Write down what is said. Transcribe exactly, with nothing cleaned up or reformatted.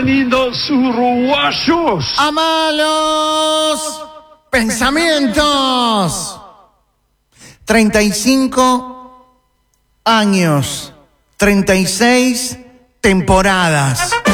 Bienvenidos uruguayos a malos pensamientos. treinta y cinco años, treinta y seis temporadas.